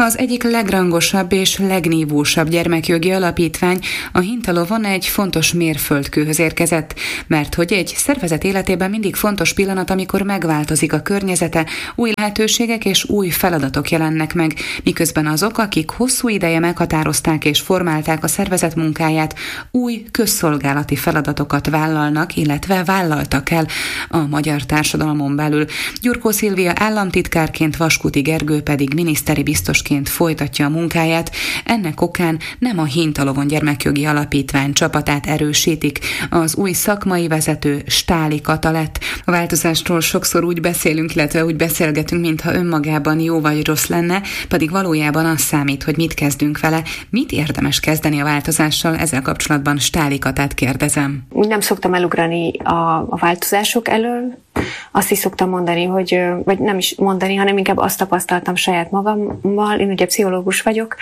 Az egyik legrangosabb és legnívósabb gyermekjogi alapítvány a Hintalovon egy fontos mérföldkőhöz érkezett, mert hogy egy szervezet életében mindig fontos pillanat, amikor megváltozik a környezete, új lehetőségek és új feladatok jelennek meg, miközben azok, akik hosszú ideje meghatározták és formálták a szervezet munkáját, új közszolgálati feladatokat vállalnak, illetve vállaltak el a magyar társadalmon belül. Gyurkó Szilvia államtitkárként, Vaskuti Gergő pedig miniszteri biztosként folytatja a munkáját. Ennek okán nem a Hintalovon Gyermekjogi Alapítvány csapatát erősítik. Az új szakmai vezető Stáli Kata lett. A változásról sokszor úgy beszélünk, illetve úgy beszélgetünk, mintha önmagában jó vagy rossz lenne, pedig valójában az számít, hogy mit kezdünk vele. Mit érdemes kezdeni a változással? Ezzel kapcsolatban Stáli Katát kérdezem. Nem szoktam elugrani a változások elől. Azt is szoktam mondani, vagy nem is mondani, hanem inkább azt tapasztaltam saját magammal. Én ugye pszichológus vagyok,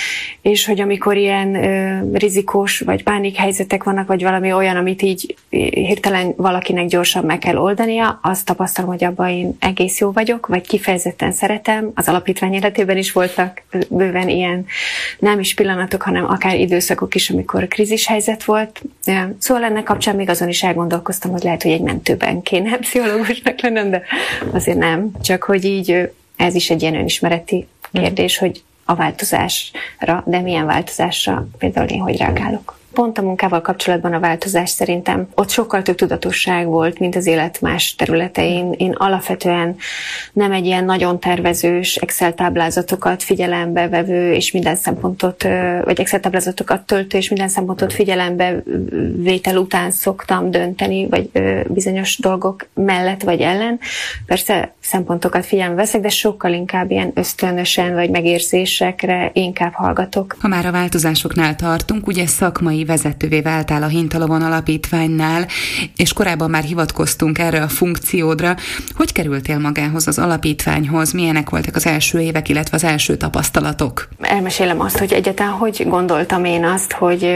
és hogy amikor ilyen rizikós vagy pánikhelyzetek vannak, vagy valami olyan, amit így hirtelen valakinek gyorsan meg kell oldania, azt tapasztalom, hogy abban én egész jó vagyok, vagy kifejezetten szeretem. Az alapítvány életében is voltak bőven ilyen nem is pillanatok, hanem akár időszakok is, amikor krízishelyzet volt. Szóval ennek kapcsán még azon is elgondolkoztam, hogy lehet, hogy egy mentőben kéne pszichológusnak lennem, de azért nem. Csak hogy így ez is egy ilyen önismereti kérdés, hogy a változásra, de milyen változásra például én hogy reagálok. Pont a munkával kapcsolatban a változás szerintem ott sokkal több tudatosság volt, mint az élet más területein. Én alapvetően nem egy ilyen nagyon tervezős Excel táblázatokat figyelembe vevő, és minden szempontot, vagy Excel táblázatokat töltő, és minden szempontot figyelembe vétel után szoktam dönteni, vagy bizonyos dolgok mellett vagy ellen. Persze szempontokat figyelembe veszek, de sokkal inkább ilyen ösztönösen, vagy megérzésekre inkább hallgatok. Ha már a változásoknál tartunk, ugye szakmai vezetővé váltál a Hintalovon Alapítványnál, és korábban már hivatkoztunk erre a funkciódra. Hogy kerültél magához, az alapítványhoz? Milyenek voltak az első évek, illetve az első tapasztalatok? Elmesélem azt, hogy egyáltalán hogy gondoltam én azt,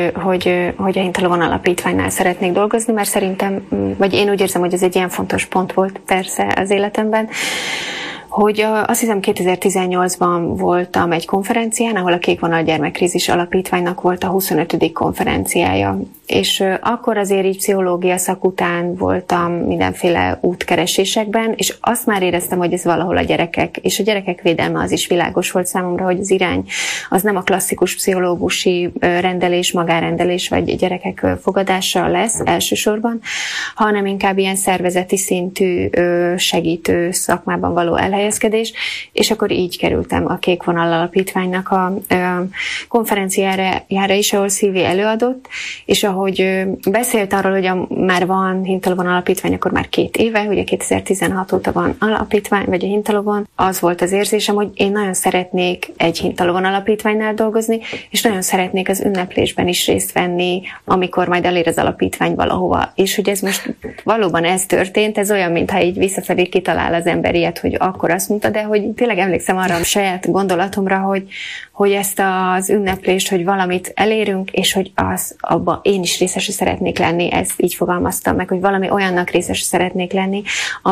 hogy a Hintalovon Alapítványnál szeretnék dolgozni, mert szerintem, vagy én úgy érzem, hogy ez egy ilyen fontos pont volt persze az életemben, hogy azt hiszem 2018-ban voltam egy konferencián, ahol a Kékvonal Gyermekkrízis Alapítványnak volt a 25. konferenciája. És akkor azért így pszichológia szak után voltam mindenféle útkeresésekben, és azt már éreztem, hogy ez valahol a gyerekek, és a gyerekek védelme az is világos volt számomra, hogy az irány az nem a klasszikus pszichológusi rendelés, magárendelés vagy gyerekek fogadása lesz elsősorban, hanem inkább ilyen szervezeti szintű segítő szakmában való elhelyezkedés, és akkor így kerültem a Kékvonal Alapítványnak a konferenciára is, ahol Szilvi előadott, és ahogy beszélt arról, hogy már van Hintalovon Alapítvány, akkor már 2 éve, ugye 2016 óta van alapítvány, vagy a Hintalovon, az volt az érzésem, hogy én nagyon szeretnék egy Hintalovon Alapítványnál dolgozni, és nagyon szeretnék az ünneplésben is részt venni, amikor majd elér az alapítvány valahova. És hogy ez most valóban ez történt, ez olyan, mintha így visszafelé kitalál az ember ilyet, hogy akkor azt mondta, de hogy tényleg emlékszem arra a saját gondolatomra, hogy ezt az ünneplést, hogy valamit elérünk, és hogy abban én is részese szeretnék lenni, ezt így fogalmaztam meg, hogy valami olyannak részese szeretnék lenni,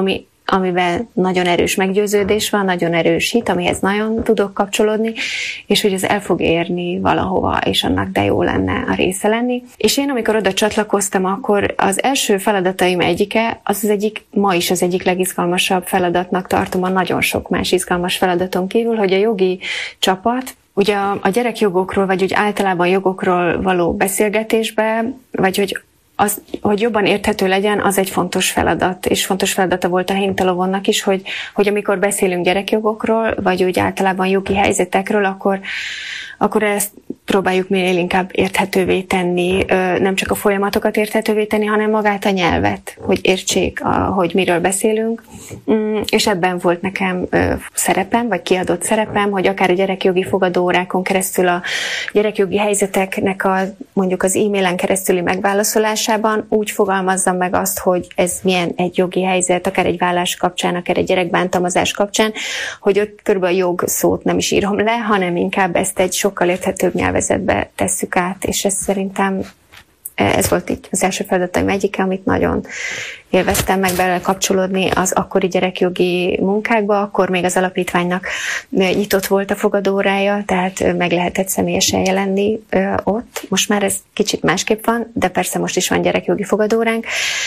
amiben nagyon erős meggyőződés van, nagyon erős hit, amihez nagyon tudok kapcsolódni, és hogy ez el fog érni valahova, és annak de jó lenne a része lenni. És én, amikor oda csatlakoztam, akkor az első feladataim egyike, ma is az egyik legizgalmasabb feladatnak tartom a nagyon sok más izgalmas feladaton kívül, hogy a jogi csapat, ugye a gyerekjogokról, vagy úgy általában jogokról való beszélgetésbe, vagy hogy jobban érthető legyen, az egy fontos feladat, és fontos feladata volt a Hintalovonnak is, hogy amikor beszélünk gyerekjogokról, vagy úgy általában jogi helyzetekről, akkor ezt próbáljuk minél inkább érthetővé tenni, nem csak a folyamatokat érthetővé tenni, hanem magát a nyelvet, hogy értsék, hogy miről beszélünk. És ebben volt nekem szerepem, vagy kiadott szerepem, hogy akár a gyerekjogi fogadóórákon keresztül a gyerekjogi helyzeteknek mondjuk az e-mailen keresztüli megválaszolásában úgy fogalmazzam meg azt, hogy ez milyen egy jogi helyzet, akár egy vállás kapcsán, akár egy gyerekbántalmazás kapcsán, hogy ott körülbelül a jog szót nem is írom le, hanem inkább ezt egy sokkal érthetőbb nyelvezetbe tesszük át, és ez szerintem ez volt így az első feladataim egyike, amit nagyon élveztem meg bele kapcsolódni az akkori gyerekjogi munkákba, akkor még az alapítványnak nyitott volt a fogadórája, tehát meg lehetett személyesen jelenni ott. Most már ez kicsit másképp van, de persze most is van gyerekjogi fogadóránk,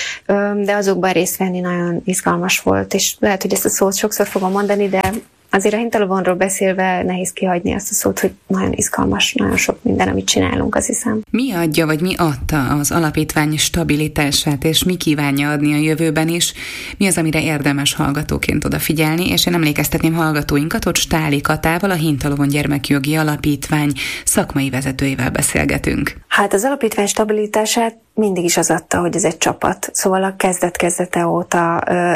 de azokban részt venni nagyon izgalmas volt, és lehet, hogy ezt a szót sokszor fogom mondani, de azért a Hintalovonról beszélve nehéz kihagyni azt a szót, hogy nagyon izgalmas, nagyon sok minden, amit csinálunk, azt hiszem. Mi adja, vagy mi adta az alapítvány stabilitását, és mi kívánja adni a jövőben is? Mi az, amire érdemes hallgatóként odafigyelni? És én emlékeztetném hallgatóinkat, hogy Stáli Katával, a Hintalovon Gyermekjogi Alapítvány szakmai vezetőjével beszélgetünk. Hát az alapítvány stabilitását mindig is az adta, hogy ez egy csapat. Szóval a kezdete óta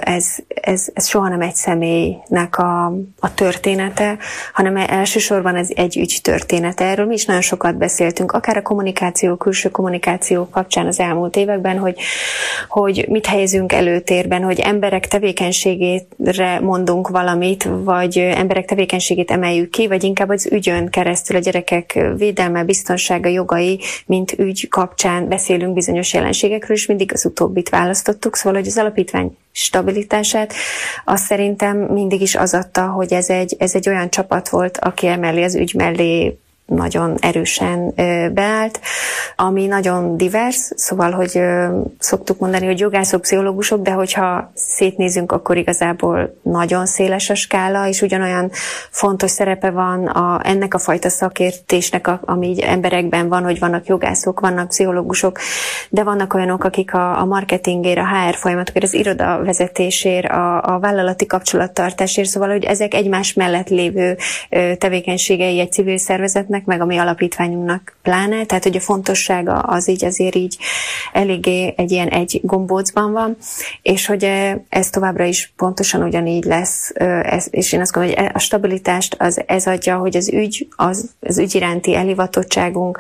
ez soha nem egy személynek a története, hanem elsősorban ez egy ügy története. Erről mi is nagyon sokat beszéltünk, akár a kommunikáció, külső kommunikáció kapcsán az elmúlt években, hogy mit helyezünk előtérben, hogy emberek tevékenységére mondunk valamit, vagy emberek tevékenységét emeljük ki, vagy inkább az ügyön keresztül a gyerekek védelme, biztonsága, jogai, mint ügy kapcsán beszélünk bizonyos jelenségekről, és mindig az utóbbit választottuk, szóval, hogy az alapítvány stabilitását, azt szerintem mindig is az adta, hogy ez egy olyan csapat volt, aki emellé az ügy mellé nagyon erősen beállt, ami nagyon divers, szóval, hogy szoktuk mondani, hogy jogászok, pszichológusok, de hogyha szétnézünk, akkor igazából nagyon széles a skála, és ugyanolyan fontos szerepe van ennek a fajta szakértésnek, ami így emberekben van, hogy vannak jogászok, vannak pszichológusok, de vannak olyanok, akik a marketingért, a HR folyamatokért, az iroda vezetésért, a vállalati kapcsolattartásért, szóval, hogy ezek egymás mellett lévő tevékenységei egy civil szervezetnek, meg a mi alapítványunknak pláne, tehát hogy a fontossága az így azért így eléggé egy gombócban van, és hogy ez továbbra is pontosan ugyanígy lesz, és én azt gondolom, hogy a stabilitást ez adja, hogy az ügy iránti elhivatottságunk,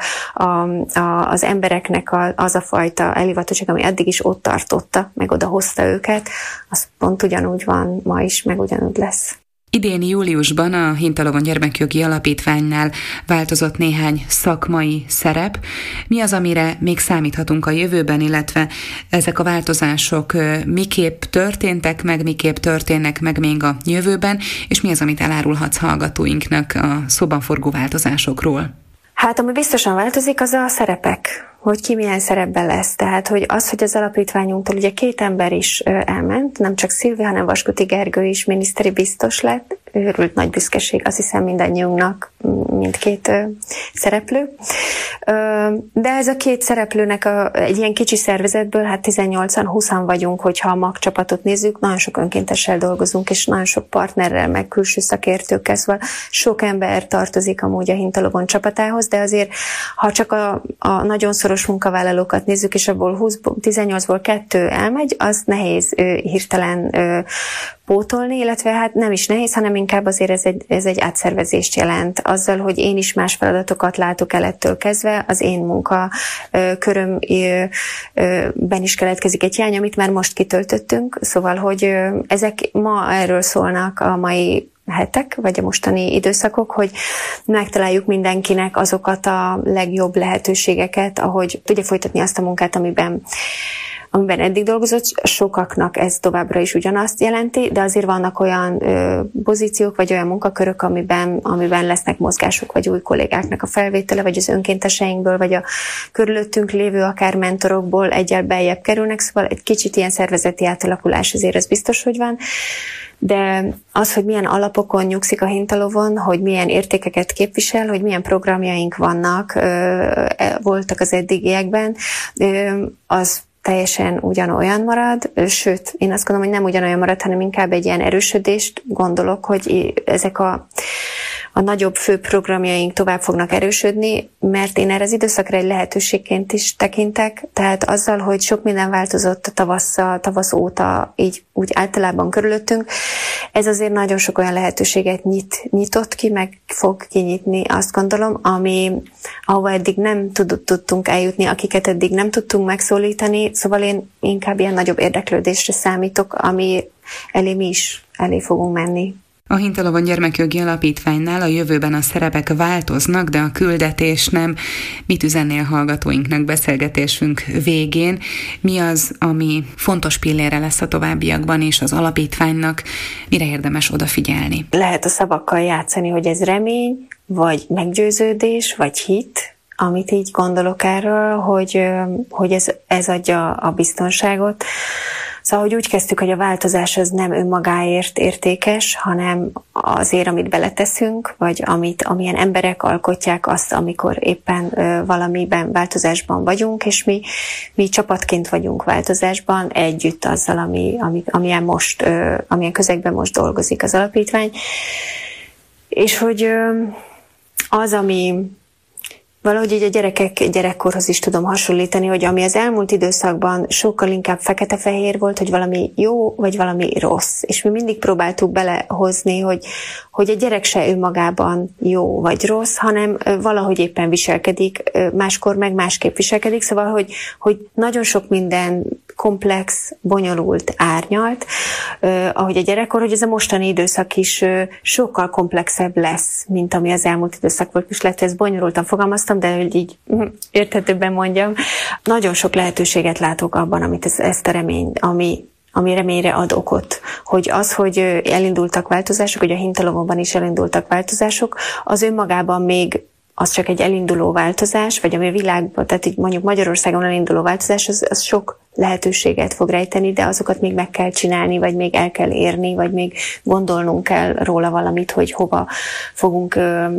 az embereknek az a fajta elhivatottság, ami eddig is ott tartotta, meg oda hozta őket, az pont ugyanúgy van ma is, meg ugyanúgy lesz. Idén júliusban a Hintalovon Gyermekjogi Alapítványnál változott néhány szakmai szerep. Mi az, amire még számíthatunk a jövőben, illetve ezek a változások miképp történtek meg, miképp történnek meg még a jövőben, és mi az, amit elárulhatsz hallgatóinknak a szóban forgó változásokról? Hát, ami biztosan változik, az a szerepek, hogy ki milyen szerepben lesz. Tehát, hogy az alapítványunktól ugye 2 ember is elment, nem csak Szilvi, hanem Vaskuti Gergő is miniszteri biztos lett. Őrült nagy büszkeség, azt hiszem mindannyiunknak, mindkét szereplő. De ez a 2 szereplőnek egy ilyen kicsi szervezetből, hát 18-an, 20-an vagyunk, hogyha a MAG csapatot nézzük, nagyon sok önkéntessel dolgozunk, és nagyon sok partnerrel, meg külső szakértőkkel, szóval sok ember tartozik amúgy a Hintalovon csapatához, de azért, ha csak a nagyon szoros munkavállalókat nézzük, és abból 18-ból 2 elmegy, az nehéz hirtelen pótolni, illetve hát nem is nehéz, hanem inkább azért ez egy átszervezést jelent. Azzal, hogy én is más feladatokat látok el ettől kezdve, az én munkakörömben is keletkezik egy hiány, amit már most kitöltöttünk, szóval, hogy ezek ma erről szólnak a mai hetek, vagy a mostani időszakok, hogy megtaláljuk mindenkinek azokat a legjobb lehetőségeket, ahogy tudja folytatni azt a munkát, amiben eddig dolgozott, sokaknak ez továbbra is ugyanazt jelenti, de azért vannak olyan pozíciók, vagy olyan munkakörök, amiben lesznek mozgások, vagy új kollégáknak a felvétele, vagy az önkénteseinkből, vagy a körülöttünk lévő akár mentorokból egyel beljebb kerülnek, szóval egy kicsit ilyen szervezeti átalakulás azért ez biztos, hogy van. De az, hogy milyen alapokon nyugszik a Hintalovon, hogy milyen értékeket képvisel, hogy milyen programjaink voltak az eddigiekben, az teljesen ugyanolyan marad, sőt, én azt gondolom, hogy nem ugyanolyan marad, hanem inkább egy ilyen erősödést gondolok, hogy ezek a nagyobb fő programjaink tovább fognak erősödni, mert én erre az időszakra egy lehetőségként is tekintek, tehát azzal, hogy sok minden változott a tavasz óta, így úgy általában körülöttünk, ez azért nagyon sok olyan lehetőséget nyitott ki, meg fog kinyitni, azt gondolom, ahova eddig nem tudtunk eljutni, akiket eddig nem tudtunk megszólítani, szóval én inkább ilyen nagyobb érdeklődésre számítok, ami mi is elé fogunk menni. A Hintalovon Gyermekjogi Alapítványnál a jövőben a szerepek változnak, de a küldetés nem. Mit üzennél hallgatóinknak beszélgetésünk végén? Mi az, ami fontos pillére lesz a továbbiakban is az alapítványnak? Mire érdemes odafigyelni? Lehet a szavakkal játszani, hogy ez remény, vagy meggyőződés, vagy hit, amit így gondolok erről, hogy ez adja a biztonságot. Szóval, hogy úgy kezdtük, hogy a változás az nem önmagáért értékes, hanem azért, amit beleteszünk, vagy amilyen emberek alkotják azt, amikor éppen valamiben változásban vagyunk, és mi csapatként vagyunk változásban, együtt azzal, amilyen közegben most dolgozik az alapítvány. És hogy az, ami valahogy így a gyerekkorhoz is tudom hasonlítani, hogy ami az elmúlt időszakban sokkal inkább fekete-fehér volt, hogy valami jó, vagy valami rossz. És mi mindig próbáltuk belehozni, hogy a gyerek se önmagában jó vagy rossz, hanem valahogy éppen viselkedik, máskor meg másképp viselkedik. Szóval, hogy nagyon sok minden komplex, bonyolult, árnyalt, ahogy a gyerekkor, hogy ez a mostani időszak is sokkal komplexebb lesz, mint ami az elmúlt időszak volt. Most lehet, hogy ezt bonyolultan fogalmaztam, de hogy így érthetőbben mondjam. Nagyon sok lehetőséget látok abban, amit ezt a remény, ami reményre ad okot. Hogy az, hogy elindultak változások, hogy a Hintalovonban is elindultak változások, az önmagában még az csak egy elinduló változás, vagy ami a világban, tehát így mondjuk Magyarországon elinduló változás, az sok lehetőséget fog rejteni, de azokat még meg kell csinálni, vagy még el kell érni, vagy még gondolnunk kell róla valamit, hogy hova fogunk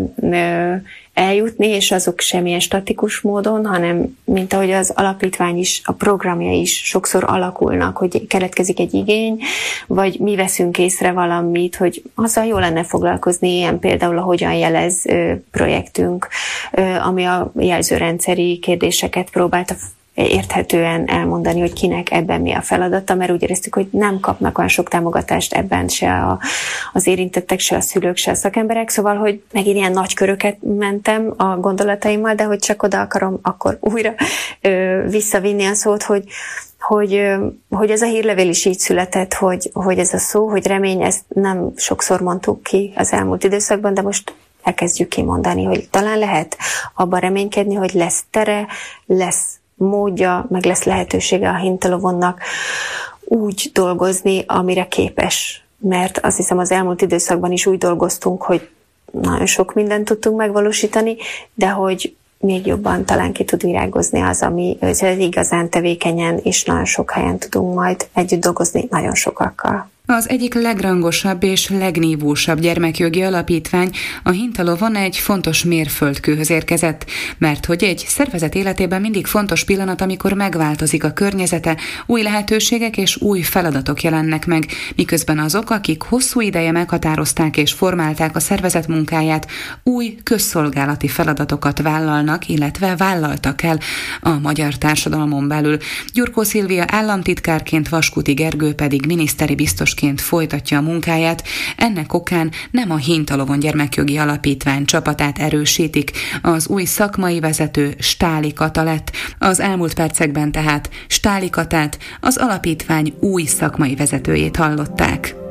eljutni, és azok semmilyen statikus módon, hanem mint ahogy az alapítvány is, a programja is sokszor alakulnak, hogy keletkezik egy igény, vagy mi veszünk észre valamit, hogy azzal jó lenne foglalkozni, ilyen például a Hogyan jelez projektünk, ami a jelzőrendszeri kérdéseket próbálta érthetően elmondani, hogy kinek ebben mi a feladata, mert úgy éreztük, hogy nem kapnak olyan sok támogatást ebben se az érintettek, se a szülők, se a szakemberek, szóval, hogy megint ilyen nagy köröket mentem a gondolataimmal, de hogy csak oda akarom akkor újra visszavinni a szót, hogy ez a hírlevél is így született, hogy ez a szó, hogy remény, ezt nem sokszor mondtuk ki az elmúlt időszakban, de most elkezdjük kimondani, hogy talán lehet abban reménykedni, hogy lesz tere, lesz módja, meg lesz lehetősége a Hintalovonnak úgy dolgozni, amire képes. Mert azt hiszem az elmúlt időszakban is úgy dolgoztunk, hogy nagyon sok mindent tudtunk megvalósítani, de hogy még jobban talán ki tud virágozni az, ami igazán tevékenyen, és nagyon sok helyen tudunk majd együtt dolgozni, nagyon sokakkal. Az egyik legrangosabb és legnívósabb gyermekjogi alapítvány, a Hintalovon egy fontos mérföldkőhöz érkezett, mert hogy egy szervezet életében mindig fontos pillanat, amikor megváltozik a környezete, új lehetőségek és új feladatok jelennek meg, miközben azok, akik hosszú ideje meghatározták és formálták a szervezet munkáját, új közszolgálati feladatokat vállalnak, illetve vállaltak el a magyar társadalmon belül. Gyurkó Szilvia államtitkárként, Vaskuti Gergő pedig miniszteri biztos folytatja a munkáját, ennek okán nem a Hintalovon Gyermekjogi Alapítvány csapatát erősítik, az új szakmai vezető Stáli Kata lett. Az elmúlt percekben tehát Stáli Katát, az alapítvány új szakmai vezetőjét hallották.